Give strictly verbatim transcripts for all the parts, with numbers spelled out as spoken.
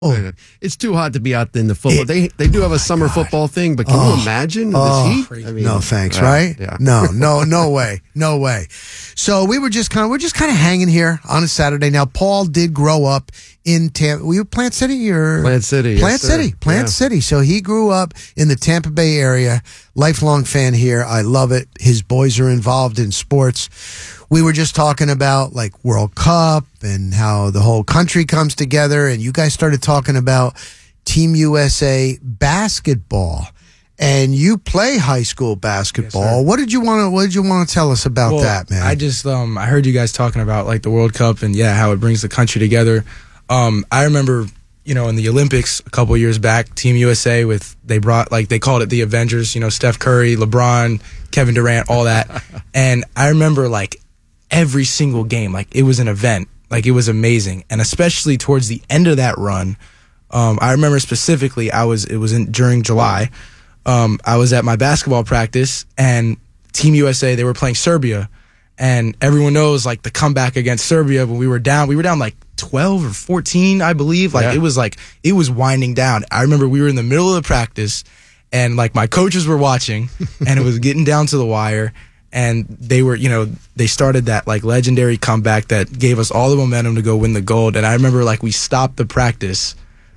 Oh. It's too hot to be out in the football. It, they they do have a summer God. football thing, but can oh. you imagine oh. this heat? I mean, no thanks, uh, right? Yeah. No, no, no way, no way. So we were just kind of we're just kind of hanging here on a Saturday. Now, Paul did grow up in Tampa. Were you Plant City or Plant City? Plant yes, City, sir. Plant yeah. City. So he grew up in the Tampa Bay area. Lifelong fan here. I love it. His boys are involved in sports. We were just talking about like World Cup and how the whole country comes together, and you guys started talking about Team U S A basketball. And you play high school basketball. Yes, what did you want to What did you want to tell us about well, that, man? I just um I heard you guys talking about like the World Cup and yeah how it brings the country together. Um, I remember you know in the Olympics a couple years back, Team U S A with they brought like they called it the Avengers. You know Steph Curry, LeBron, Kevin Durant, all that. And I remember like every single game, like it was an event, like it was amazing. And especially towards the end of that run, um, I remember specifically I was it was in during July. Um, I was at my basketball practice and Team U S A, they were playing Serbia, and everyone knows like the comeback against Serbia when we were down, we were down like twelve or fourteen, I believe. Like yeah. it was like, it was winding down. I remember we were in the middle of the practice and like my coaches were watching and it was getting down to the wire, and they were, you know, they started that like legendary comeback that gave us all the momentum to go win the gold. And I remember like we stopped the practice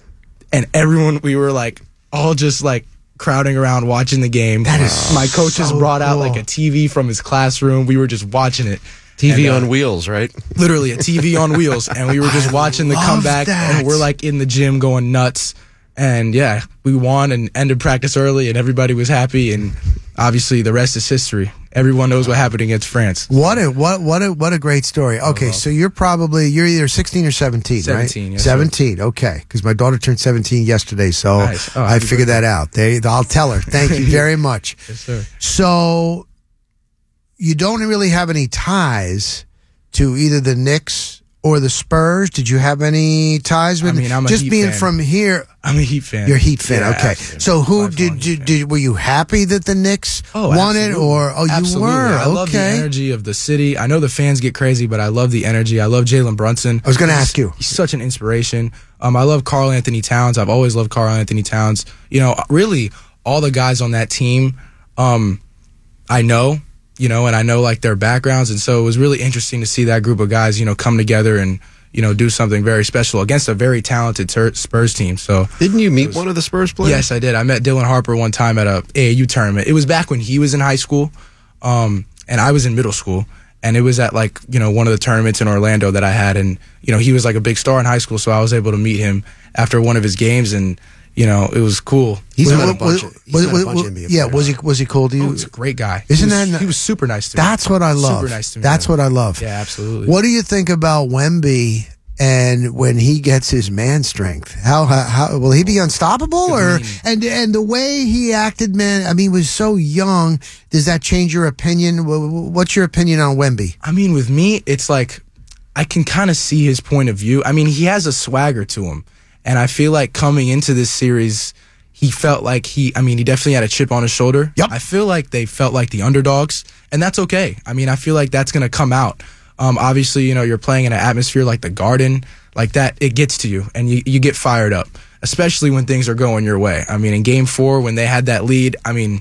and everyone, we were like all just like crowding around watching the game. That is my coaches so brought out cool. like a T V from his classroom. We were just watching it. T V and, uh, on wheels, right? Literally a T V on wheels, and we were just I watching the love comeback, that. and we're like in the gym going nuts. And yeah, we won and ended practice early, and everybody was happy. And obviously, the rest is history. Everyone knows what happened against France. What a what what a what a great story. Okay, so you're probably you're either sixteen or seventeen, seventeen, right? yes, seventeen. Sir. Okay, because my daughter turned seventeen yesterday, so nice. oh, I figured that out. They, I'll tell her. Thank you very much. Yes, sir. So you don't really have any ties to either the Knicks or the Spurs. Did you have any ties with? I mean, I'm a just Heat being fan. from here. I'm a Heat fan. You're a Heat fan, Yeah, okay. absolutely. So who Lifelong did, Heat did, fan. did were you happy that the Knicks Oh, won it, absolutely. or oh you Absolutely. were? I love the Okay. energy of the city. I know the fans get crazy, but I love the energy. I love Jalen Brunson. I was going to He's- ask you. He's such an inspiration. Um, I love Karl Anthony Towns. I've always loved Karl Anthony Towns. You know, really, all the guys on that team, um, I know, you know, and I know like their backgrounds, and so it was really interesting to see that group of guys, you know, come together and you know do something very special against a very talented ter- Spurs team. So Didn't you meet was, one of the Spurs players? Yes, I did. I met Dylan Harper one time at a A A U tournament. It was back when he was in high school, um, and I was in middle school. And it was at like, you know, one of the tournaments in Orlando that I had. And, you know, he was like a big star in high school. So I was able to meet him after one of his games. And, you know, it was cool. He's Was- met a was- bunch of, he's was- met a was- bunch of N B A yeah, players. was he was he cool to you? Oh, he's a great guy. Isn't he was, that- he was super nice to me. That's what I love. Super nice to me. That's man. what I love. Yeah, absolutely. What do you think about Wemby and when he gets his man strength? How how, how will he be unstoppable? I Or mean- and and the way he acted, man. I mean, he was so young. Does that change your opinion? Wh- wh- What's your opinion on Wemby? I mean, with me, it's like I can kind of see his point of view. I mean, he has a swagger to him. And I feel like coming into this series, he felt like he, I mean, he definitely had a chip on his shoulder. Yep. I feel like they felt like the underdogs, and that's okay. I mean, I feel like that's going to come out. Um, obviously, you know, you're playing in an atmosphere like the Garden, like that, it gets to you, and you, you get fired up, especially when things are going your way. I mean, in game four, when they had that lead, I mean,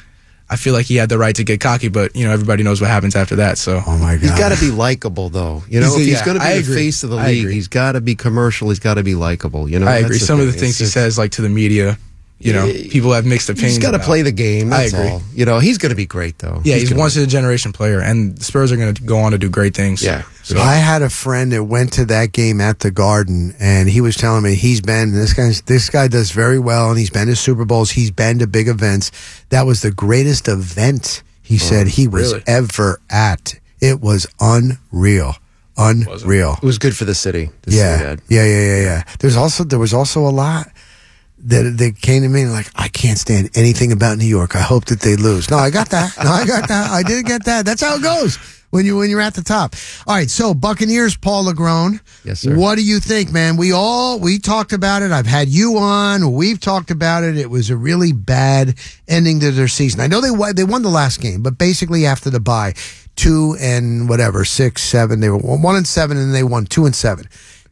I feel like he had the right to get cocky, but, you know, everybody knows what happens after that, so. Oh my God! He's got to be likable, though. You know, He's a- if he's yeah, going to be I the agree. face of the I league, agree. he's got to be commercial. He's got to be likable. You know, I That's agree. the Some of the thing. things It's he just- says, like to the media, you know, Yeah, people have mixed opinions. He's got to about. play the game. I That's agree. all. You know, he's going to be great, though. Yeah, he's, gonna once be- in a generation player, and the Spurs are going to go on to do great things. Yeah. So, I had a friend that went to that game at the Garden, and he was telling me he's been this guy. This guy does very well, and he's been to Super Bowls. He's been to big events. That was the greatest event he said he was really? ever at. It was unreal, unreal. It was good for the city. To Yeah, see that. yeah, yeah, yeah, yeah. There's also there was also a lot that that came to me and like, I can't stand anything about New York. I hope that they lose. No, I got that. No, I got that. I did get that. That's how it goes when you when you're at the top. All right, so Buccaneers, Paul LeGrone. Yes, sir. What do you think, man? We all we talked about it. I've had you on. We've talked about it. It was a really bad ending to their season. I know they won, they won the last game, but basically after the bye, two and whatever, six, seven. They were one and seven, and they won two and seven.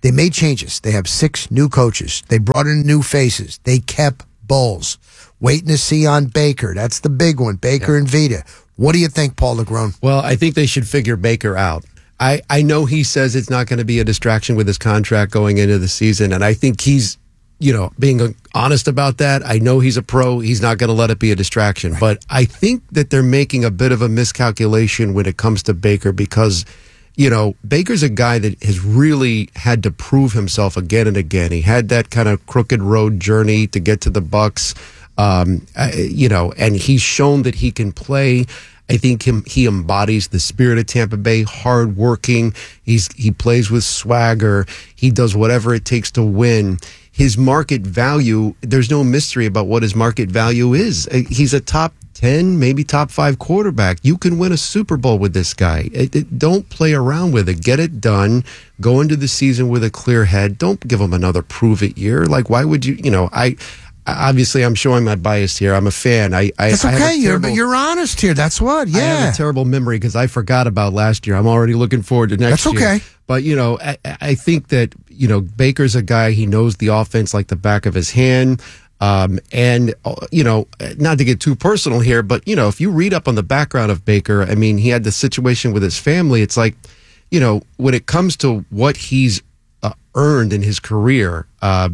They made changes. They have six new coaches. They brought in new faces. They kept Bowles. Waiting to see on Baker. That's the big one. Baker yeah. and Vita. What do you think, Paul LeGrone? Well, I think they should figure Baker out. I, I know he says it's not going to be a distraction with his contract going into the season, and I think he's, you know, being honest about that. I know he's a pro. He's not going to let it be a distraction. Right. But I think that they're making a bit of a miscalculation when it comes to Baker because, you know, Baker's a guy that has really had to prove himself again and again. He had that kind of crooked road journey to get to the Bucks. Um, uh, you know, and he's shown that he can play. I think him, he embodies the spirit of Tampa Bay, hardworking. He's, he plays with swagger. He does whatever it takes to win. His market value, there's no mystery about what his market value is. He's a top ten, maybe top five quarterback. You can win a Super Bowl with this guy. It, it, don't play around with it. Get it done. Go into the season with a clear head. Don't give him another prove it year. Like, why would you, you know, I, Obviously, I'm showing my bias here. I'm a fan. I, I, That's I okay. You're, terrible, you're honest here. That's what. Yeah. I have a terrible memory because I forgot about last year. I'm already looking forward to next That's year. okay. But, you know, I, I think that, you know, Baker's a guy, he knows the offense like the back of his hand. Um, and, you know, not to get too personal here, but, you know, if you read up on the background of Baker, I mean, he had the situation with his family. It's like, you know, when it comes to what he's Uh, earned in his career, uh,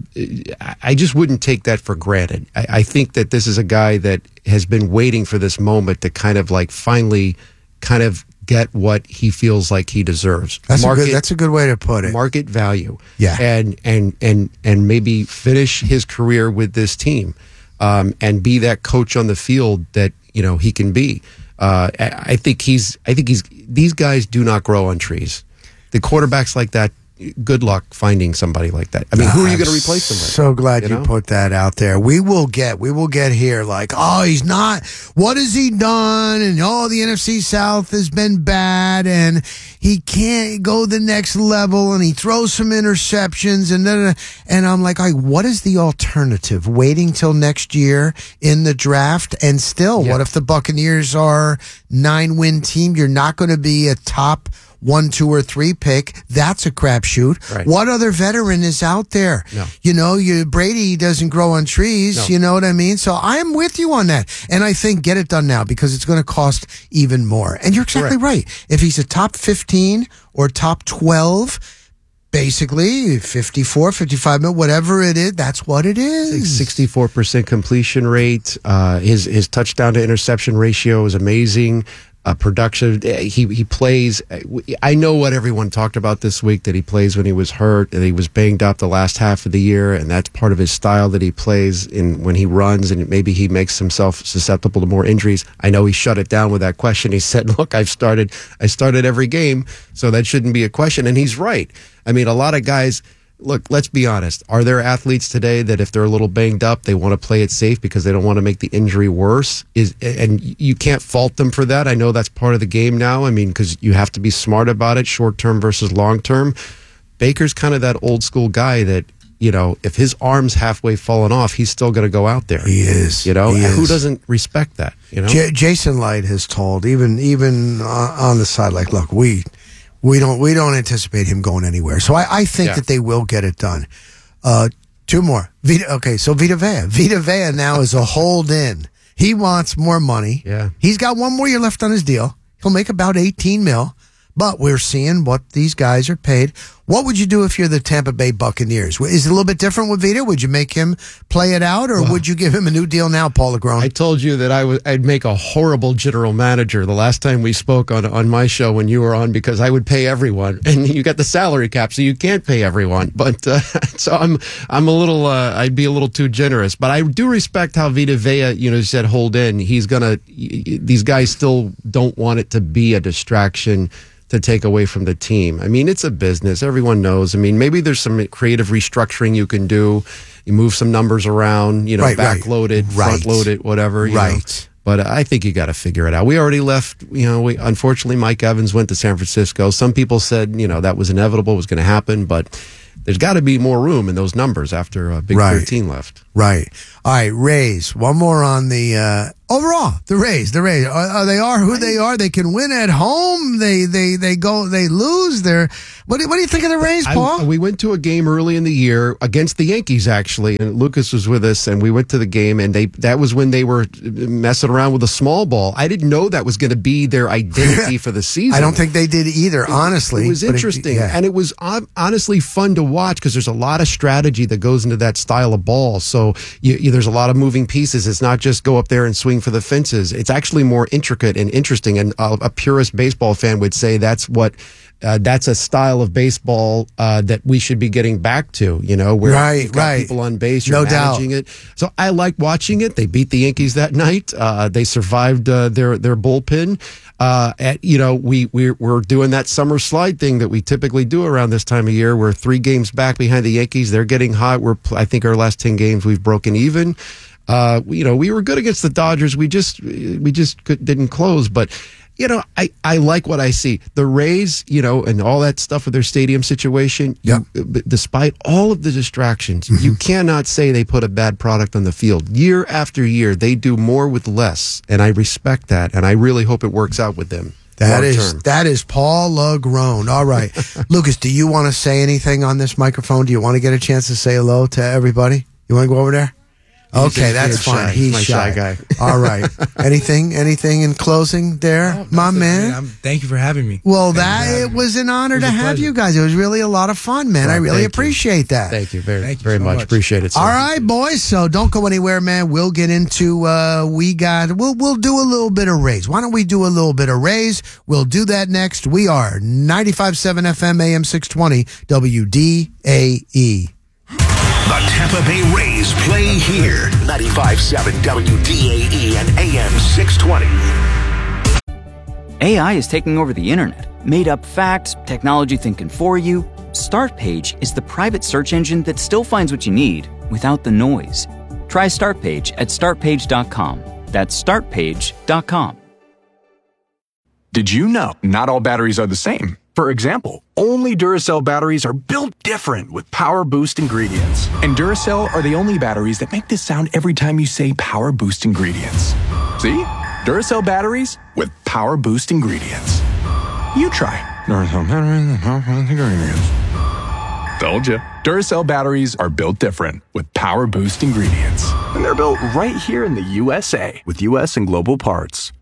I just wouldn't take that for granted. I, I think that this is a guy that has been waiting for this moment to kind of like finally kind of get what he feels like he deserves. That's, market, a, good, that's a good way to put it. Market value. Yeah. And, and, and, and maybe finish his career with this team um, and be that coach on the field that, you know, he can be. Uh, I, I think he's, I think he's, these guys do not grow on trees. The quarterbacks like that, good luck finding somebody like that. I mean, who are you going to replace them with? So glad you, you know? put put that out there. We will get, we will get here like, oh, he's not, what has he done? And oh, the N F C South has been bad and he can't go the next level and he throws some interceptions and then, and I'm like, all right, what is the alternative? Waiting till next year in the draft and still, yeah. what if the Buccaneers are nine win team? You're not going to be a top one, two, or three pick. That's a crapshoot. Right. What other veteran is out there? No. You know, you Brady doesn't grow on trees. No. You know what I mean? So I'm with you on that. And I think get it done now because it's going to cost even more. And you're exactly Correct. right. If he's a top fifteen or top twelve, basically fifty-four, fifty-five mil, whatever it is, that's what it is. sixty-four percent completion rate. Uh, his his touchdown to interception ratio is amazing. Uh, production. He he plays. I know what everyone talked about this week, that he plays when he was hurt and he was banged up the last half of the year, and that's part of his style that he plays in when he runs, and maybe he makes himself susceptible to more injuries. I know he shut it down with that question. He said, "Look, I've started. I started every game, so that shouldn't be a question." And he's right. I mean, a lot of guys. Look, let's be honest. Are there athletes today that if they're a little banged up, they want to play it safe because they don't want to make the injury worse? Is and you can't fault them for that. I know that's part of the game now. I mean, because you have to be smart about it, short term versus long term. Baker's kind of that old school guy that, you know, if his arm's halfway fallen off, he's still going to go out there. He is. You know, he and who is. doesn't respect that? You know, J- Jason Light has told even even uh, on the side, like, look, we. We don't we don't anticipate him going anywhere. So I, I think Yeah. that they will get it done. Uh, two more. Vita, okay, so Vita Vea. Vita Vea now is a hold in. He wants more money. Yeah. He's got one more year left on his deal. He'll make about eighteen mil. But we're seeing what these guys are paid. What would you do if you're the Tampa Bay Buccaneers? Is it a little bit different with Vita? Would you make him play it out, or Well, would you give him a new deal now, Paul LeGrone? I told you that I would I'd make a horrible general manager the last time we spoke on on my show when you were on, because I would pay everyone, and you got the salary cap, so you can't pay everyone. But uh, so I'm I'm a little uh, I'd be a little too generous. But I do respect how Vita Vea, you know, said hold in. He's gonna. These guys still don't want it to be a distraction to take away from the team. I mean, it's a business. Everyone knows. I mean, maybe there's some creative restructuring you can do. You move some numbers around, you know, Right, right. backloaded, Right. front-loaded, whatever. You Right. know. But I think you got to figure it out. We already left, you know, we, unfortunately, Mike Evans went to San Francisco. Some people said, you know, that was inevitable, was going to happen, but there's got to be more room in those numbers after uh, Big Right. thirteen left. Right. All right, Rays. One more on the uh, Overall, the Rays, the Rays, are, are they are who they are. They can win at home. They they they go. They lose. They're what do, what do you think of the Rays, Paul? I, we went to a game early in the year against the Yankees, actually, and Lucas was with us, and we went to the game, and they that was when they were messing around with a small ball. I didn't know that was going to be their identity for the season. I don't think they did either, honestly. It was interesting, it, yeah. and it was honestly fun to watch because there's a lot of strategy that goes into that style of ball. So you, you, there's a lot of moving pieces. It's not just go up there and swing for the fences. It's actually more intricate and interesting. And a, a purist baseball fan would say that's what uh, that's a style of baseball uh, that we should be getting back to. You know, where right, you've got right. people on base, you're no managing doubt. it. So I like watching it. They beat the Yankees that night. Uh, they survived uh, their their bullpen. Uh, at, you know, we we're, we're doing that summer slide thing that we typically do around this time of year. We're three games back behind the Yankees. They're getting hot. We're I think our last ten games we've broken even. Uh, you know, we were good against the Dodgers. We just we just could, didn't close. But, you know, I, I like what I see. The Rays, you know, and all that stuff with their stadium situation, yep. you, despite all of the distractions, Mm-hmm. you cannot say they put a bad product on the field. Year after year, they do more with less. And I respect that. And I really hope it works out with them. That is term. that is Paul LaGrone. All right. Lucas, do you want to say anything on this microphone? Do you want to get a chance to say hello to everybody? You want to go over there? Okay, He's that's he's fine. shy. He's my shy. shy guy. All right. Anything? Anything in closing there, Oh, my man? I'm, thank you for having me. Well, Thank you for that having it me. was an honor It was to a have pleasure. you guys. It was really a lot of fun, man. Well, I really thank you. appreciate that. Thank you very, Thank you very so much. much. Appreciate it, sir. All right, boys. So don't go anywhere, man. We'll get into uh we got we'll we'll do a little bit of Rays. Why don't we do a little bit of Rays? We'll do that next. We are ninety-five point seven F M A M six twenty W D A E. The Tampa Bay Rays play here. ninety-five point seven W D A E and A M six twenty. A I is taking over the internet. Made up facts, technology thinking for you. Startpage is the private search engine that still finds what you need without the noise. Try Startpage at start page dot com. That's start page dot com. Did you know not all batteries are the same? For example, only Duracell batteries are built different with Power Boost ingredients. And Duracell are the only batteries that make this sound every time you say Power Boost ingredients. See? Duracell batteries with Power Boost ingredients. You try. Duracell batteries with Power Boost ingredients. Told you. Duracell batteries are built different with Power Boost ingredients. And they're built right here in the U S A with U S and global parts.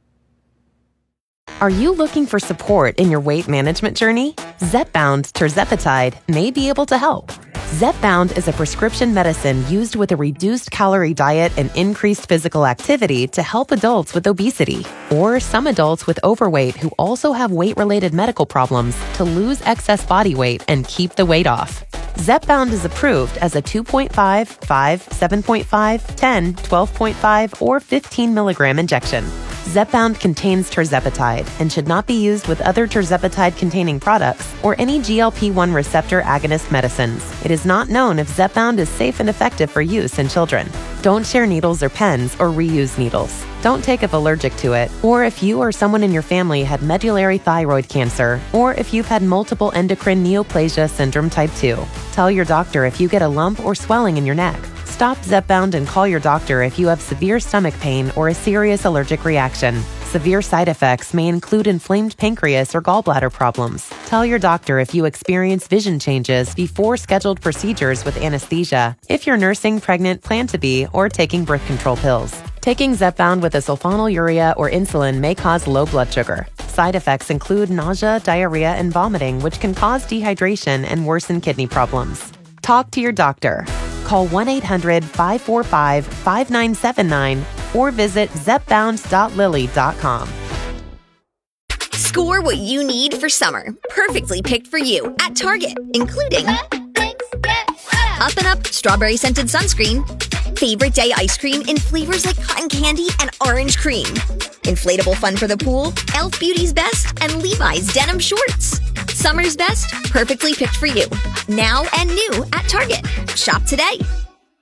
Are you looking for support in your weight management journey? Zepbound tirzepatide may be able to help. Zepbound is a prescription medicine used with a reduced calorie diet and increased physical activity to help adults with obesity or some adults with overweight who also have weight-related medical problems to lose excess body weight and keep the weight off. Zepbound is approved as a two point five, five, seven point five, ten, twelve point five, or fifteen milligram injection. Zepbound contains tirzepatide and should not be used with other tirzepatide-containing products or any G L P one receptor agonist medicines. It is not known if Zepbound is safe and effective for use in children. Don't share needles or pens or reuse needles. Don't take if allergic to it, or if you or someone in your family had medullary thyroid cancer, or if you've had multiple endocrine neoplasia syndrome type two. Tell your doctor if you get a lump or swelling in your neck. Stop Zepbound and call your doctor if you have severe stomach pain or a serious allergic reaction. Severe side effects may include inflamed pancreas or gallbladder problems. Tell your doctor if you experience vision changes before scheduled procedures with anesthesia, if you're nursing, pregnant, plan to be, or taking birth control pills. Taking Zepbound with a sulfonylurea or insulin may cause low blood sugar. Side effects include nausea, diarrhea, and vomiting, which can cause dehydration and worsen kidney problems. Talk to your doctor. Call one eight hundred, five four five, five nine seven nine or visit zepbound dot lilly dot com. Score what you need for summer. Perfectly picked for you at Target, including Up and Up Strawberry Scented Sunscreen, Favorite Day Ice Cream in flavors like cotton candy and orange cream, Inflatable Fun for the Pool, e l f Beauty's Best, and Levi's Denim Shorts. Summer's best, perfectly picked for you. Now and new at Target. Shop today.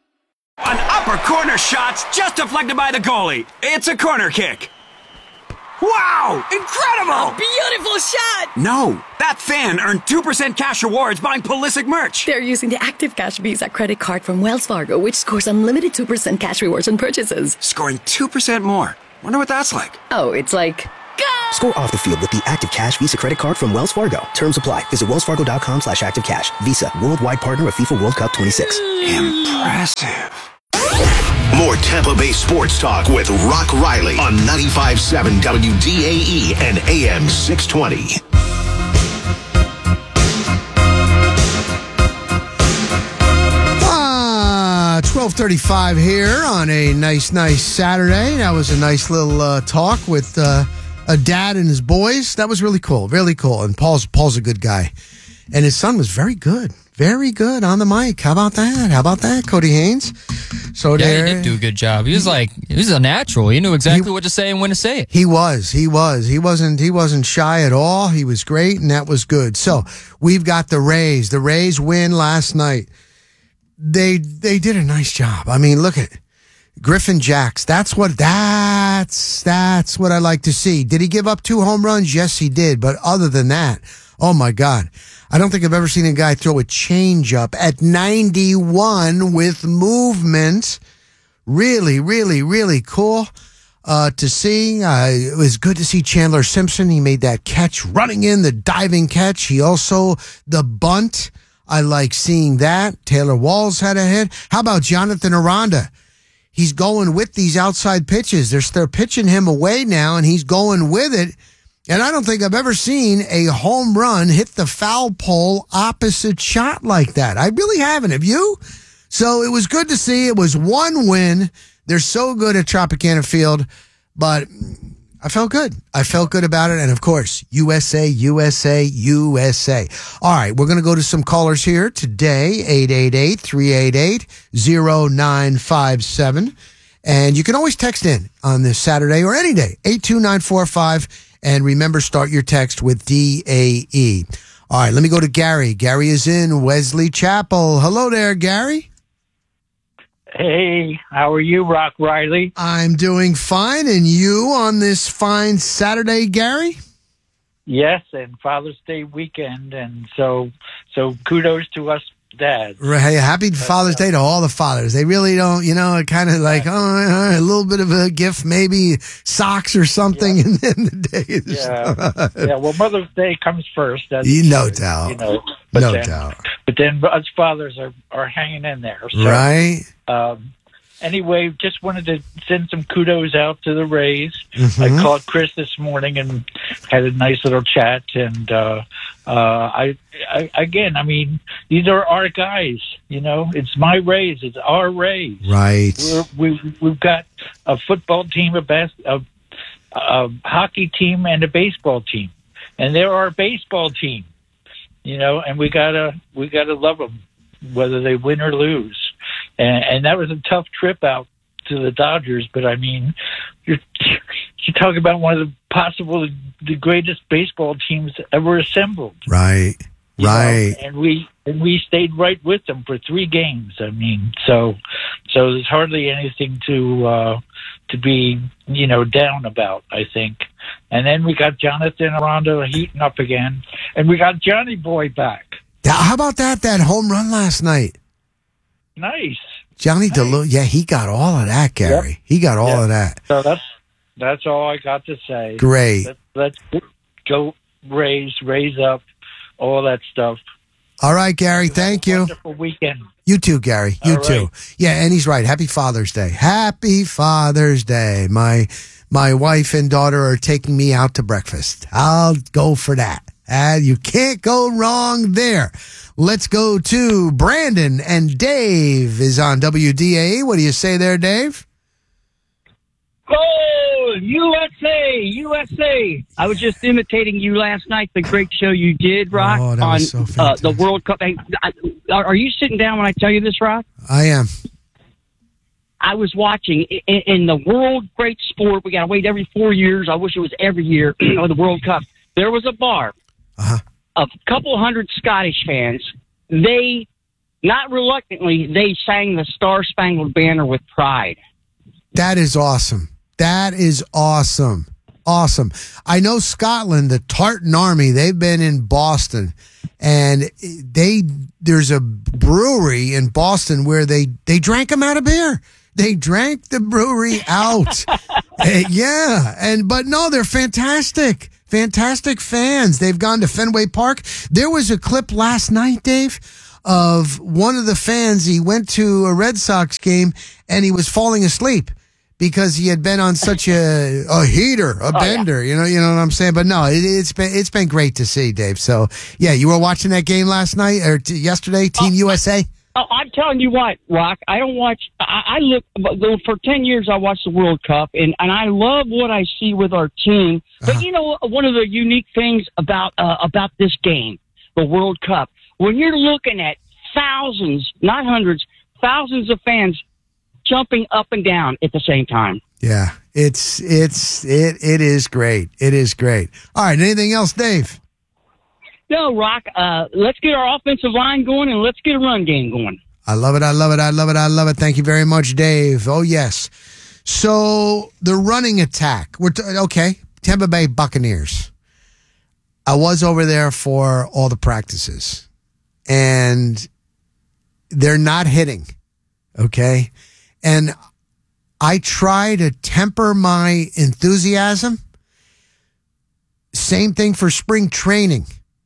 An upper corner shot's just deflected by the goalie. It's a corner kick. Wow! Incredible! Beautiful shot! No, that fan earned two percent cash rewards buying Pulisic merch. They're using the Active Cash Visa credit card from Wells Fargo, which scores unlimited two percent cash rewards on purchases. Scoring two percent more. Wonder what that's like. Oh, it's like... Go! Score off the field with the Active Cash Visa credit card from Wells Fargo. Terms apply. Visit wellsfargo.com slash active cash. Visa, worldwide partner of FIFA World Cup twenty-six. Impressive. More Tampa Bay sports talk with Rock Riley on ninety-five point seven W D A E and A M six twenty. Ah, twelve thirty-five here on a nice, nice Saturday. That was a nice little uh, talk with uh, a dad and his boys. That was really cool, really cool. And Paul's Paul's a good guy, and his son was very good. Very good on the mic. How about that? How about that, Cody Haynes? So yeah, there, he did do a good job. He was like, he was a natural. He knew exactly he, what to say and when to say it. He was. He was. He wasn't. He wasn't shy at all. He was great, and that was good. So we've got the Rays. The Rays win last night. They they did a nice job. I mean, look at Griffin Jacks. That's what. That's that's what I like to see. Did he give up two home runs? Yes, he did. But other than that, oh my God. I don't think I've ever seen a guy throw a changeup at ninety-one with movement. Really, really, really cool uh, to see. Uh, it was good to see Chandler Simpson. He made that catch running in, the diving catch. He also, the bunt. I like seeing that. Taylor Walls had a hit. How about Jonathan Aranda? He's going with these outside pitches. They're, they're pitching him away now, and he's going with it. And I don't think I've ever seen a home run hit the foul pole opposite shot like that. I really haven't. Have you? So it was good to see. It was one win. They're so good at Tropicana Field, but I felt good. I felt good about it. And of course, U S A, U S A, U S A. All right, we're going to go to some callers here today, eight eight eight, three eight eight, zero nine five seven. And you can always text in on this Saturday or any day, eight two nine four five. And remember, start your text with D A E. All right, let me go to Gary. Gary is in Wesley Chapel. Hello there, Gary. Hey, how are you, Rock Riley? I'm doing fine. And you on this fine Saturday, Gary? Yes, and Father's Day weekend. And so so kudos to us dads. Hey, happy Father's Day to all the fathers. They really don't, you know, kind of like, oh, a little bit of a gift, maybe socks or something, yeah. And then the day is. Yeah, yeah. Well, Mother's Day comes first. That's, no doubt. You know, but no then, doubt. But then us fathers are, are hanging in there. So, right. Um, anyway, just wanted to send some kudos out to the Rays. Mm-hmm. I called Chris this morning and had a nice little chat. And uh, uh, I, I, again, I mean, these are our guys. You know, it's my Rays. It's our Rays. Right. We're, we we've got a football team, a bas- a, a hockey team, and a baseball team, and they're our baseball team. You know, and we gotta we gotta love them, whether they win or lose. And, and that was a tough trip out to the Dodgers, but I mean, you're you talk about one of the possible the greatest baseball teams ever assembled. Right, right. Know? And we and we stayed right with them for three games. I mean, so so there's hardly anything to uh, to be you know down about, I think. And then we got Jonathan Aranda heating up again, and we got Johnny Boy back. How about that? That home run last night. Nice. Johnny nice. DeLu, yeah, he got all of that, Gary. Yep. He got all yep. of that. So that's that's all I got to say. Great. Let, let's go raise, raise up, all that stuff. All right, Gary. Thank you. Wonderful weekend. You too, Gary. You all too. Right. Yeah, and he's right. Happy Father's Day. Happy Father's Day. My my wife and daughter are taking me out to breakfast. I'll go for that. Uh, you can't go wrong there. Let's go to Brandon, and Dave is on W D A E. What do you say there, Dave? Oh, U S A, U S A. I was just imitating you last night, the great show you did, Rock, oh, that on was so uh, the World Cup. Hey, I, are you sitting down when I tell you this, Rock? I am. I was watching in, in the world great sport. We got to wait every four years. I wish it was every year of the World Cup. There was a bar. Uh-huh. A couple hundred Scottish fans, they, not reluctantly, they sang the Star Spangled Banner with pride. That is awesome. That is awesome. awesome. I know Scotland, the Tartan Army, they've been in Boston, and they there's a brewery in Boston where they, they drank them out of beer. They drank the brewery out. uh, yeah, and but no, they're fantastic. Fantastic fans. They've gone to Fenway Park. There was a clip last night, Dave, of one of the fans. He went to a Red Sox game and he was falling asleep because he had been on such a a heater, a oh, bender. Yeah. You know, you know what I'm saying. But no, it, it's been it's been great to see, Dave. So yeah, you were watching that game last night or t- yesterday, Team oh, U S A. Oh, I'm telling you what, Rock. I don't watch. I, I look for ten years. I watched the World Cup, and, and I love what I see with our team. But uh-huh. you know, one of the unique things about uh, about this game, the World Cup, when you're looking at thousands, not hundreds, thousands of fans jumping up and down at the same time. Yeah, it's it's it it is great. It is great. All right, anything else, Dave? No, Rock, uh, let's get our offensive line going and let's get a run game going. I love it. I love it. I love it. I love it. Thank you very much, Dave. Oh, yes. So the running attack. We're t- okay. Tampa Bay Buccaneers. I was over there for all the practices, and they're not hitting. Okay. And I try to temper my enthusiasm. Same thing for spring training.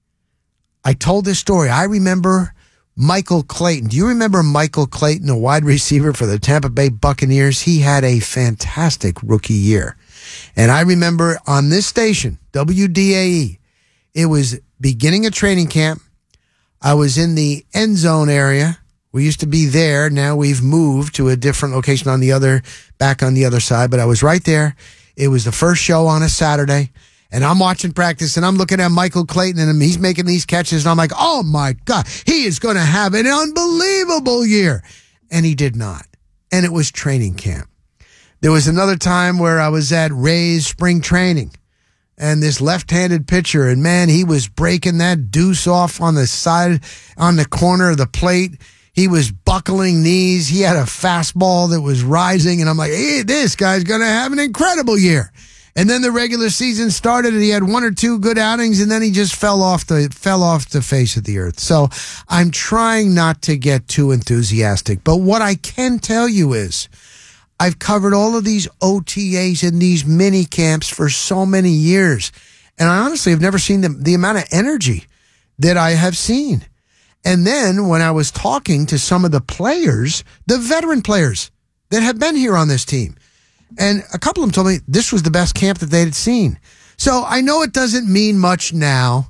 I told this story. I remember Michael Clayton. Do you remember Michael Clayton, a wide receiver for the Tampa Bay Buccaneers? He had a fantastic rookie year. And I remember on this station, W D A E, it was beginning of training camp. I was in the end zone area. We used to be there. Now we've moved to a different location on the other, back on the other side. But I was right there. It was the first show on a Saturday. And I'm watching practice, and I'm looking at Michael Clayton, and he's making these catches, and I'm like, oh, my God, he is going to have an unbelievable year. And he did not. And it was training camp. There was another time where I was at Ray's spring training, and this left-handed pitcher, and, man, he was breaking that deuce off on the side, on the corner of the plate. He was buckling knees. He had a fastball that was rising, and I'm like, hey, this guy's going to have an incredible year. And then the regular season started, and he had one or two good outings, and then he just fell off the fell off the face of the earth. So I'm trying not to get too enthusiastic. But what I can tell you is I've covered all of these O T As and these mini camps for so many years. And I honestly have never seen the, the amount of energy that I have seen. And then when I was talking to some of the players, the veteran players that have been here on this team, and a couple of them told me this was the best camp that they had seen. So I know it doesn't mean much now,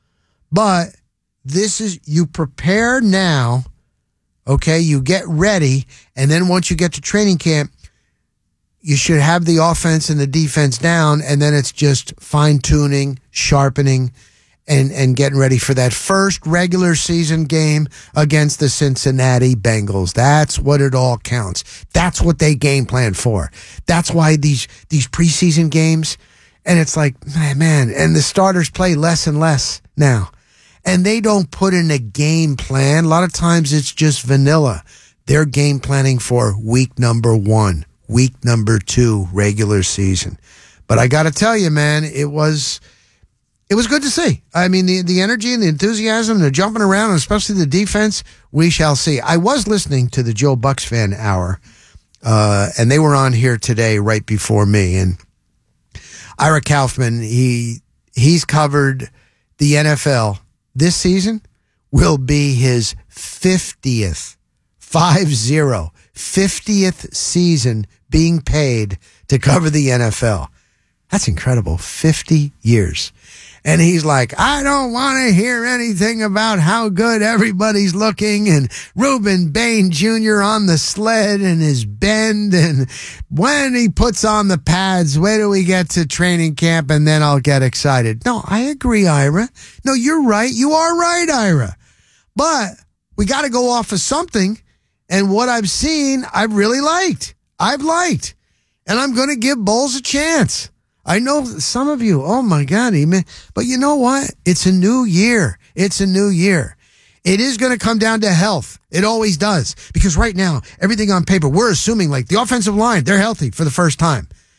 but this is, you prepare now, okay? You get ready, and then once you get to training camp, you should have the offense and the defense down, and then it's just fine-tuning, sharpening, and, and getting ready for that first regular season game against the Cincinnati Bengals. That's what it all counts. That's what they game plan for. That's why these these preseason games, and it's like, man, man, and the starters play less and less now. And they don't put in a game plan. A lot of times it's just vanilla. They're game planning for week number one, week number two, regular season. But I got to tell you, man, it was... It was good to see. I mean, the, the energy and the enthusiasm, the jumping around, and especially the defense, we shall see. I was listening to the Joe Bucks Fan Hour, uh, and they were on here today right before me. And Ira Kaufman, he he's covered the N F L. This season will be his fiftieth, five zero, fiftieth season being paid to cover the N F L. That's incredible. fifty years. And he's like, I don't want to hear anything about how good everybody's looking and Reuben Bain Junior on the sled and his bend and when he puts on the pads, where do we get to training camp and then I'll get excited. No, I agree, Ira. No, you're right. You are right, Ira. But we got to go off of something. And what I've seen, I've really liked. I've liked. And I'm going to give Bowles a chance. I know some of you, oh my God, amen. But you know what? It's a new year. It's a new year. It is going to come down to health. It always does. Because right now, everything on paper, we're assuming like the offensive line, they're healthy for the first time.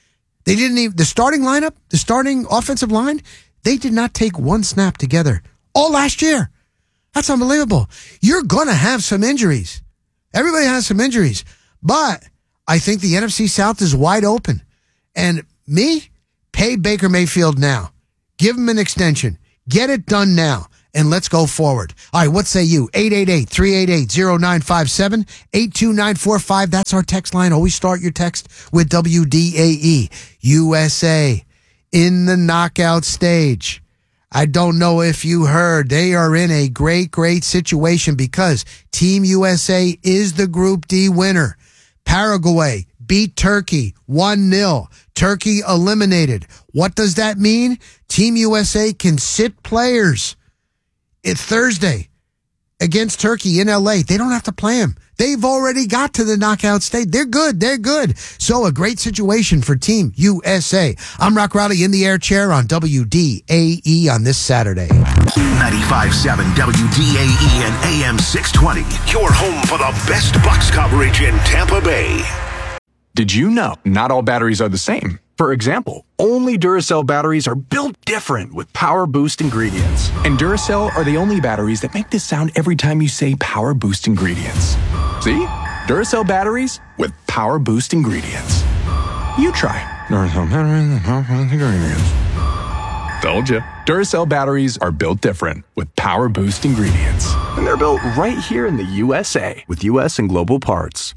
They didn't even, the starting lineup, the starting offensive line, they did not take one snap together all last year. That's unbelievable. You're going to have some injuries. Everybody has some injuries. But I think the N F C South is wide open. And me, pay Baker Mayfield now. Give him an extension. Get it done now. And let's go forward. All right, what say you? eight eight eight, three eight eight, zero nine five seven, eight two nine four five. That's our text line. Always start your text with W D A E. U S A in the knockout stage. I don't know if you heard. They are in a great, great situation because Team U S A is the Group D winner. Paraguay beat Turkey one nil. Turkey eliminated. What does that mean? Team U S A can sit players. It's Thursday against Turkey in L A. They don't have to play them. They've already got to the knockout stage. They're good. They're good. So a great situation for Team U S A. I'm Rock Rowley in the air chair on W D A E on this Saturday. ninety-five point seven W D A E and A M six twenty. Your home for the best Bucks coverage in Tampa Bay. Did you know not all batteries are the same? For example, only Duracell batteries are built different with Power Boost ingredients. And Duracell are the only batteries that make this sound every time you say Power Boost ingredients. See? Duracell batteries with Power Boost ingredients. You try. Duracell batteries with Power Boost ingredients. Told you. Duracell batteries are built different with Power Boost ingredients. And they're built right here in the U S A with U S and global parts.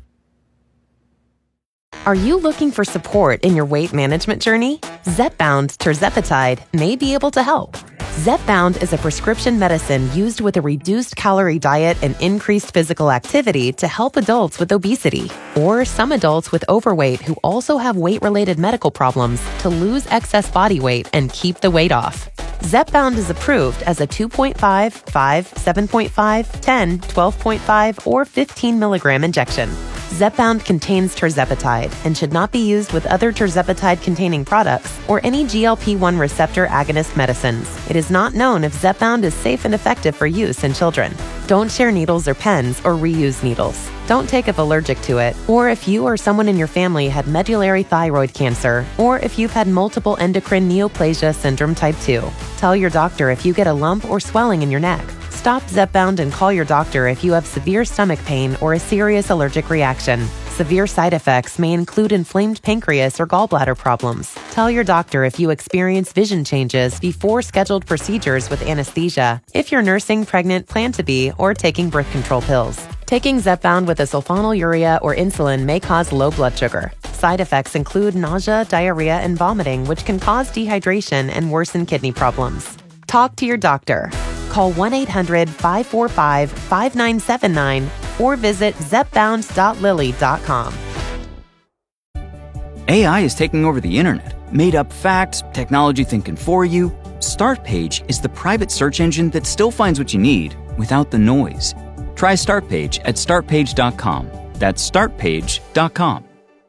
Are you looking for support in your weight management journey? Zepbound tirzepatide may be able to help. Zepbound is a prescription medicine used with a reduced calorie diet and increased physical activity to help adults with obesity or some adults with overweight who also have weight-related medical problems to lose excess body weight and keep the weight off. Zepbound is approved as a two point five, five, seven point five, ten, twelve point five, or fifteen milligram injection. Zepbound contains tirzepatide and should not be used with other tirzepatide-containing products or any G L P one receptor agonist medicines. It is not known if Zepbound is safe and effective for use in children. Don't share needles or pens or reuse needles. Don't take if allergic to it, or if you or someone in your family had medullary thyroid cancer, or if you've had multiple endocrine neoplasia syndrome type two. Tell your doctor if you get a lump or swelling in your neck. Stop Zepbound and call your doctor if you have severe stomach pain or a serious allergic reaction. Severe side effects may include inflamed pancreas or gallbladder problems. Tell your doctor if you experience vision changes before scheduled procedures with anesthesia, if you're nursing, pregnant, plan to be, or taking birth control pills. Taking Zepbound with a sulfonylurea or insulin may cause low blood sugar. Side effects include nausea, diarrhea, and vomiting, which can cause dehydration and worsen kidney problems. Talk to your doctor. Call one eight hundred, five four five, five nine seven nine or visit zepbound dot lilly dot com. A I is taking over the internet. Made up facts, technology thinking for you. Startpage is the private search engine that still finds what you need without the noise. Try Startpage at start page dot com. That's start page dot com.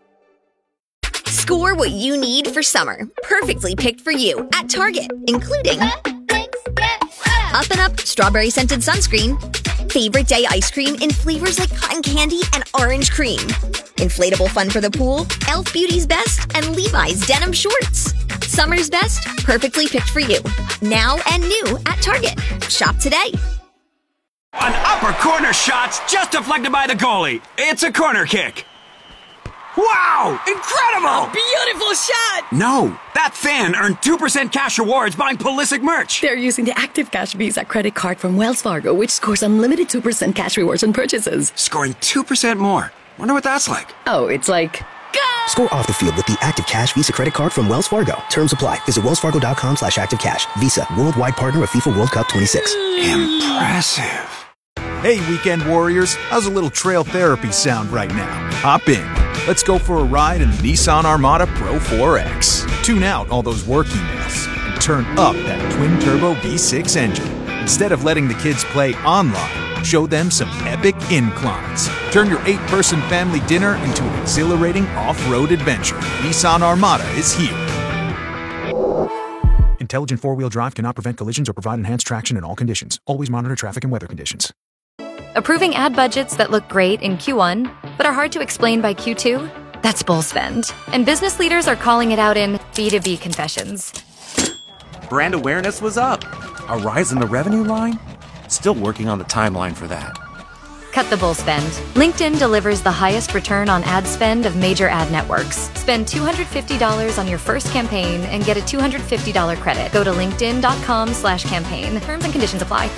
Score what you need for summer. Perfectly picked for you at Target, including Up and Up strawberry scented sunscreen, favorite day ice cream in flavors like cotton candy and orange cream, inflatable fun for the pool, Elf Beauty's Best, and Levi's denim shorts. Summer's best, perfectly picked for you. Now and new at Target. Shop today. An upper corner shot's just deflected by the goalie. It's a corner kick. Wow! Incredible! Beautiful shot! No, that fan earned two percent cash rewards buying Pulisic merch. They're using the Active Cash Visa credit card from Wells Fargo, which scores unlimited two percent cash rewards on purchases. Scoring two percent more. Wonder what that's like. Oh, it's like... Go! Score off the field with the Active Cash Visa credit card from Wells Fargo. Terms apply. Visit wellsfargo.com slash active cash. Visa, worldwide partner of FIFA World Cup twenty-six. Impressive. Hey, weekend warriors. How's a little trail therapy sound right now? Hop in. Let's go for a ride in the Nissan Armada Pro four X. Tune out all those work emails and turn up that twin-turbo V six engine. Instead of letting the kids play online, show them some epic inclines. Turn your eight-person family dinner into an exhilarating off-road adventure. Nissan Armada is here. Intelligent four-wheel drive cannot prevent collisions or provide enhanced traction in all conditions. Always monitor traffic and weather conditions. Approving ad budgets that look great in Q one, but are hard to explain by Q two? That's bull spend. And business leaders are calling it out in B two B confessions. Brand awareness was up. A rise in the revenue line? Still working on the timeline for that. Cut the bull spend. LinkedIn delivers the highest return on ad spend of major ad networks. Spend two hundred fifty dollars on your first campaign and get a two hundred fifty dollars credit. Go to linkedin.com slash campaign. Terms and conditions apply.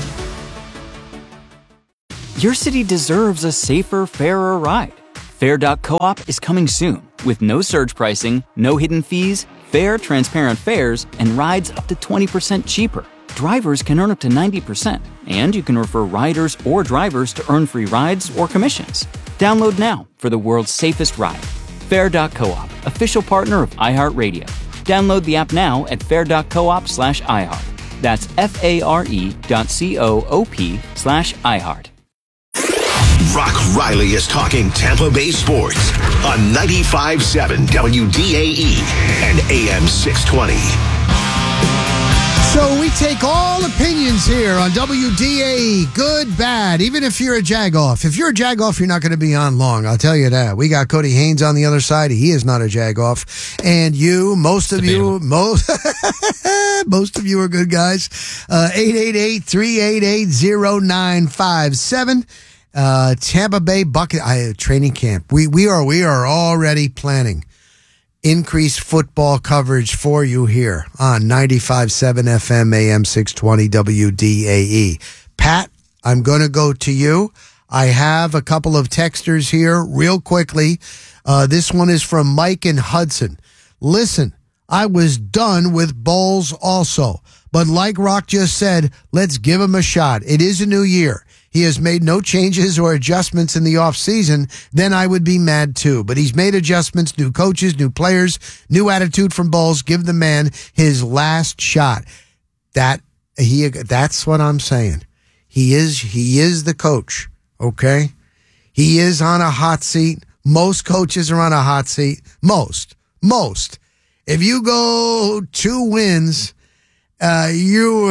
Your city deserves a safer, fairer ride. Fair dot coop is coming soon with no surge pricing, no hidden fees, fair, transparent fares, and rides up to twenty percent cheaper. Drivers can earn up to ninety percent, and you can refer riders or drivers to earn free rides or commissions. Download now for the world's safest ride. Fair dot coop, official partner of iHeartRadio. Download the app now at fair dot coop slash iHeart. That's F-A-R-E dot C-O-O-P slash iHeart. Rock Riley is talking Tampa Bay sports on ninety-five point seven W D A E and A M six twenty. So we take all opinions here on W D A E, good, bad, even if you're a Jagoff. If you're a Jagoff, you're not going to be on long, I'll tell you that. We got Cody Haynes on the other side. He is not a Jagoff. And you, most of you, most, most of you are good guys. Uh, eight eight eight, three eight eight, zero nine five seven. Uh, Tampa Bay Bucket I, training camp. We we are we are already planning increased football coverage for you here on ninety-five point seven F M A M six twenty W D A E. Pat, I'm going to go to you. I have a couple of texters here real quickly. Uh, this one is from Mike in Hudson. Listen, I was done with Bowles also, but like Rock just said, let's give him a shot. It is a new year. He has made no changes or adjustments in the offseason, then I would be mad too. But he's made adjustments, new coaches, new players, new attitude from Bowles. Give the man his last shot. That he that's what I'm saying. He is he is the coach, okay? He is on a hot seat. Most coaches are on a hot seat. Most. Most. If you go two wins, Uh, you,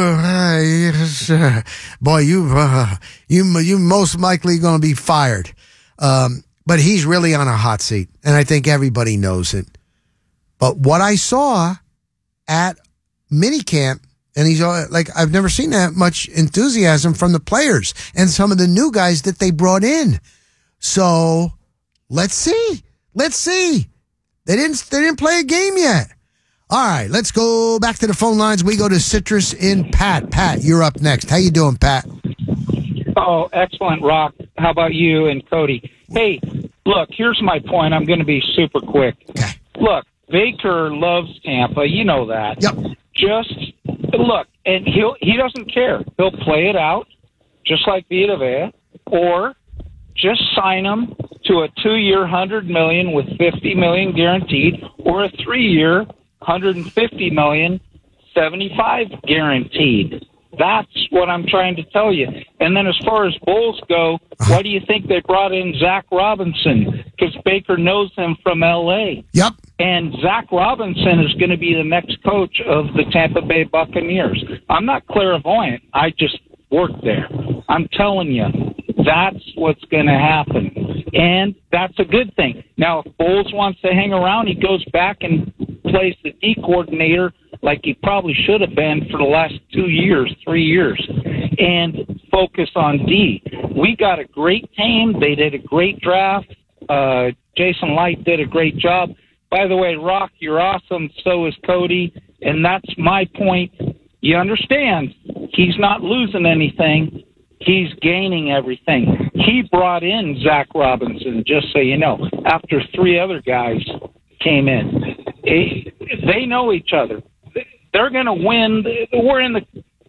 uh, boy, you, uh, you, you most likely going to be fired. Um, but he's really on a hot seat, and I think everybody knows it. But what I saw at minicamp, and he's uh, like, I've never seen that much enthusiasm from the players and some of the new guys that they brought in. So let's see, let's see. They didn't, they didn't play a game yet. All right, let's go back to the phone lines. We go to Citrus in Pat. Pat, you're up next. How you doing, Pat? Oh, excellent, Rock. How about you and Cody? Hey, look, here's my point. I'm going to be super quick. Okay. Look, Baker loves Tampa. You know that. Yep. Just look, and he'll he doesn't care. He'll play it out, just like Vita Vea, or just sign him to a two-year, one hundred million dollars with fifty million dollars guaranteed, or a three-year, one hundred fifty million dollars, seventy-five guaranteed. That's what I'm trying to tell you. And then as far as Bulls go, why do you think they brought in Zach Robinson? Because Baker knows him from L A. Yep. And Zach Robinson is going to be the next coach of the Tampa Bay Buccaneers. I'm not clairvoyant. I just work there. I'm telling you, that's what's going to happen. And that's a good thing. Now, if Bowles wants to hang around, he goes back and plays the D coordinator like he probably should have been for the last two years, three years, and focus on D. We got a great team. They did a great draft. Uh, Jason Light did a great job. By the way, Rock, you're awesome. So is Cody. And that's my point. You understand, he's not losing anything. He's gaining everything. He brought in Zach Robinson, just so you know, after three other guys came in. They know each other. They're going to win. We're in the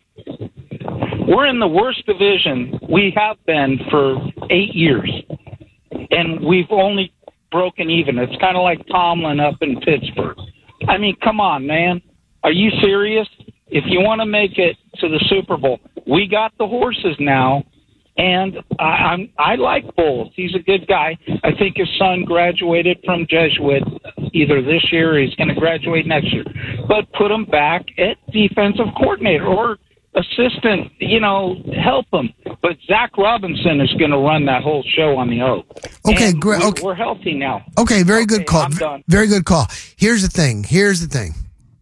we're in the worst division we have been for eight years, and we've only broken even. It's kind of like Tomlin up in Pittsburgh. I mean, come on, man. Are you serious? If you want to make it to the Super Bowl, we got the horses now, and I, I'm I like Bowles. He's a good guy. I think his son graduated from Jesuit either this year or he's going to graduate next year. But put him back at defensive coordinator or assistant, you know, help him. But Zach Robinson is going to run that whole show on the O. Okay, great. We're, Okay. we're healthy now. Okay, very Okay, good call. I'm done. Very good call. Here's the thing. Here's the thing.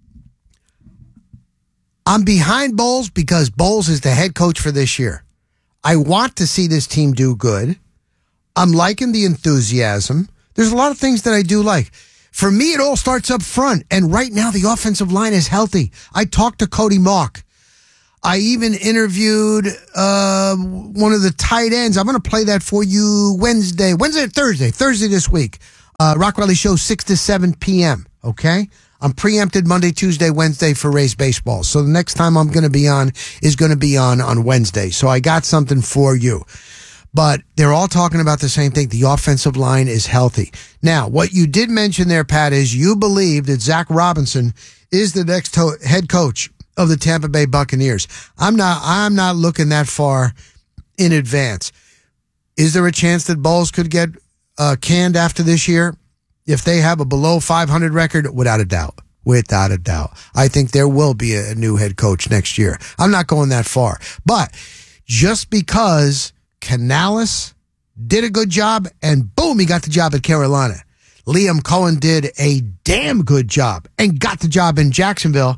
I'm behind Bowles because Bowles is the head coach for this year. I want to see this team do good. I'm liking the enthusiasm. There's a lot of things that I do like. For me, it all starts up front. And right now, the offensive line is healthy. I talked to Cody Mock. I even interviewed uh, one of the tight ends. I'm going to play that for you Wednesday, Wednesday, Thursday, Thursday this week. Uh, Rock Riley Show, six to seven p.m., okay? I'm preempted Monday, Tuesday, Wednesday for Rays baseball. So the next time I'm going to be on is going to be on on Wednesday. So I got something for you. But they're all talking about the same thing. The offensive line is healthy. Now, what you did mention there, Pat, is you believe that Zach Robinson is the next to- head coach of the Tampa Bay Buccaneers. I'm not, I'm not looking that far in advance. Is there a chance that Bowles could get uh, canned after this year? If they have a below five hundred record, without a doubt, without a doubt. I think there will be a new head coach next year. I'm not going that far. But just because Canales did a good job and boom, he got the job at Carolina. Liam Cohen did a damn good job and got the job in Jacksonville.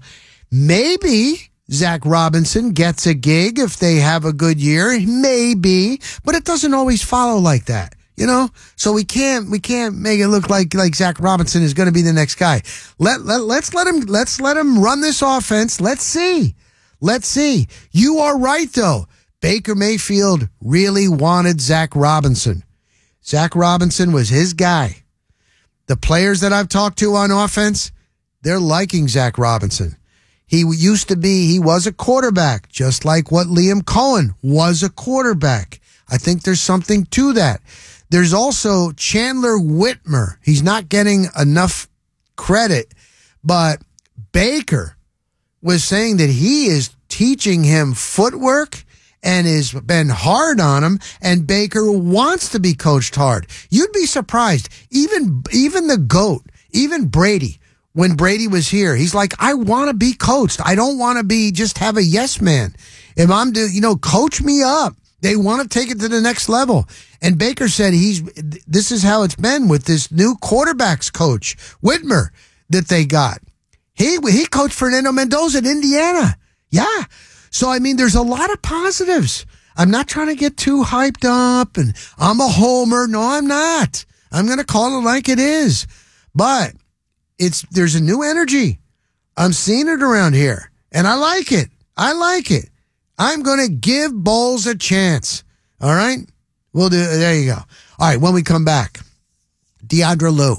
Maybe Zach Robinson gets a gig if they have a good year. Maybe, but it doesn't always follow like that. You know, so we can't we can't make it look like like Zach Robinson is going to be the next guy. Let let let's let him let's let him run this offense. Let's see, let's see. You are right though. Baker Mayfield really wanted Zach Robinson. Zach Robinson was his guy. The players that I've talked to on offense, they're liking Zach Robinson. He used to be he was a quarterback, just like what Liam Cohen was a quarterback. I think there's something to that. There's also Chandler Whitmer. He's not getting enough credit, but Baker was saying that he is teaching him footwork and has been hard on him, and Baker wants to be coached hard. You'd be surprised. Even, even the GOAT, even Brady, when Brady was here, he's like, I want to be coached. I don't want to be just have a yes man. If I'm, do, you know, coach me up. They want to take it to the next level. And Baker said he's, this is how it's been with this new quarterbacks coach, Whitmer, that they got. He, he coached Fernando Mendoza at Indiana. Yeah. So, I mean, there's a lot of positives. I'm not trying to get too hyped up and I'm a homer. No, I'm not. I'm going to call it like it is. But it's, there's a new energy. I'm seeing it around here and I like it. I like it. I'm going to give Bowles a chance. All right? We'll do, there you go. All right, when we come back, Deandra Lou.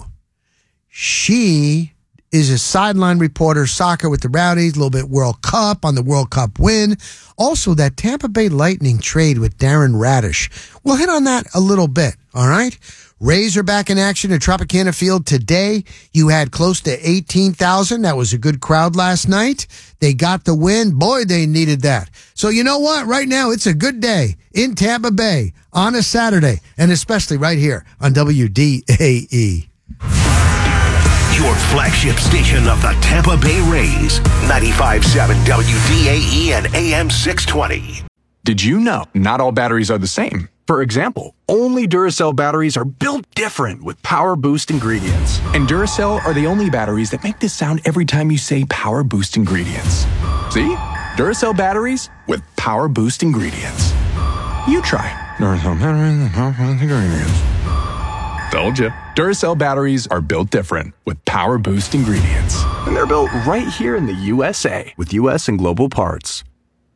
She is a sideline reporter, soccer with the Rowdies, a little bit World Cup on the World Cup win. Also, that Tampa Bay Lightning trade with Darren Radish. We'll hit on that a little bit, all right? Rays are back in action at Tropicana Field today. You had close to eighteen thousand. That was a good crowd last night. They got the win. Boy, they needed that. So you know what? Right now, it's a good day in Tampa Bay on a Saturday, and especially right here on W D A E. Your flagship station of the Tampa Bay Rays, ninety-five point seven W D A E and A M six twenty. Did you know not all batteries are the same? For example, only Duracell batteries are built different with Power Boost ingredients. And Duracell are the only batteries that make this sound every time you say Power Boost ingredients. See? Duracell batteries with Power Boost ingredients. You try. Duracell batteries with Power Boost ingredients. Told you. Duracell batteries are built different with Power Boost ingredients. And they're built right here in the U S A with U S and global parts.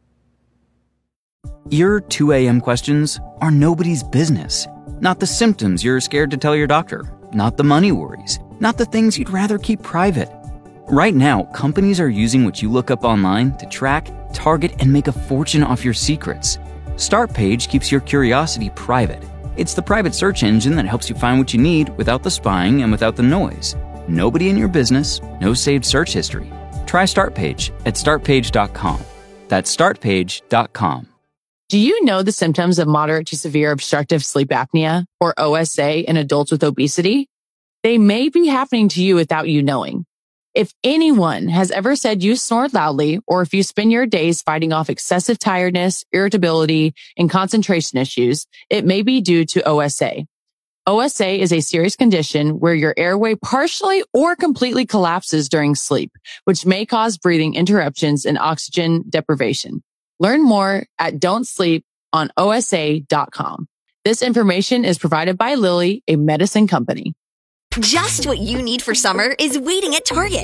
Your two a.m. questions are nobody's business. Not the symptoms you're scared to tell your doctor. Not the money worries. Not the things you'd rather keep private. Right now, companies are using what you look up online to track, target, and make a fortune off your secrets. Startpage keeps your curiosity private. It's the private search engine that helps you find what you need without the spying and without the noise. Nobody in your business, no saved search history. Try Startpage at start page dot com. That's start page dot com. Do you know the symptoms of moderate to severe obstructive sleep apnea, or O S A, in adults with obesity? They may be happening to you without you knowing. If anyone has ever said you snore loudly, or if you spend your days fighting off excessive tiredness, irritability, and concentration issues, it may be due to O S A. O S A is a serious condition where your airway partially or completely collapses during sleep, which may cause breathing interruptions and oxygen deprivation. Learn more at don't sleep on O S A dot com. This information is provided by Lilly, a medicine company. Just what you need for summer is waiting at Target.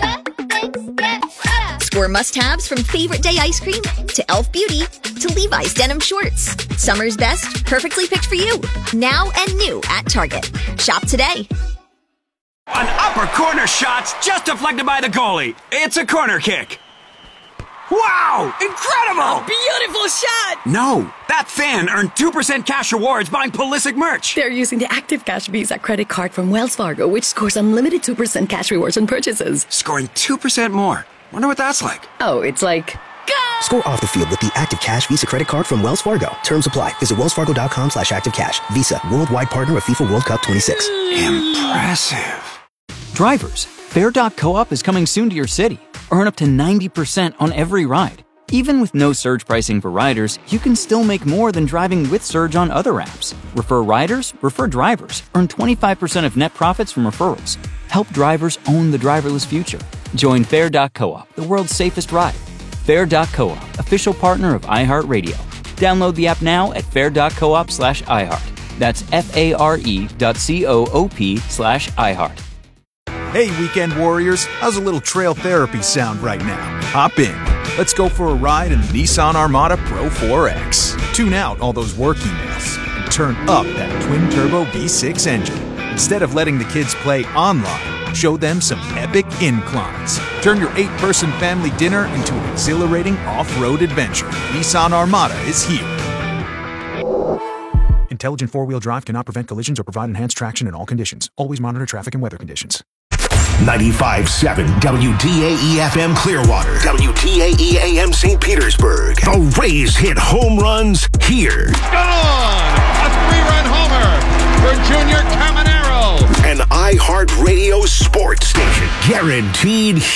Score must-haves from Favorite Day ice cream to e l f Beauty to Levi's denim shorts. Summer's best, perfectly picked for you. Now and new at Target. Shop today. An upper corner shot's just deflected by the goalie. It's a corner kick. Wow! Incredible! Beautiful shot! No, that fan earned two percent cash rewards buying Pulisic merch. They're using the Active Cash Visa credit card from Wells Fargo, which scores unlimited two percent cash rewards on purchases. Scoring two percent more. Wonder what that's like. Oh, it's like... Score off the field with the Active Cash Visa credit card from Wells Fargo. Terms apply. Visit wellsfargo.com slash activecash. Visa, worldwide partner of FIFA World Cup twenty-six. Impressive. Drivers, Fair dot Co-op is coming soon to your city. Earn up to ninety percent on every ride. Even with no surge pricing for riders, you can still make more than driving with Surge on other apps. Refer riders, refer drivers. Earn twenty-five percent of net profits from referrals. Help drivers own the driverless future. Join Fair dot Co-op, the world's safest ride. Fair dot Co-op, official partner of iHeartRadio. Download the app now at fair.coop slash iHeart. That's F-A-R-E dot C-O-O-P slash iHeart. Hey, weekend warriors, how's a little trail therapy sound right now? Hop in. Let's go for a ride in the Nissan Armada Pro four X. Tune out all those work emails and turn up that twin-turbo V six engine. Instead of letting the kids play online, show them some epic inclines. Turn your eight-person family dinner into an exhilarating off-road adventure. Nissan Armada is here. Intelligent four-wheel drive cannot prevent collisions or provide enhanced traction in all conditions. Always monitor traffic and weather conditions. ninety-five point seven W D A E F M Clearwater, W D A E A M Saint Petersburg. The Rays hit home runs here. Gone! A three-run homer for Junior Caminero. An iHeartRadio sports station, guaranteed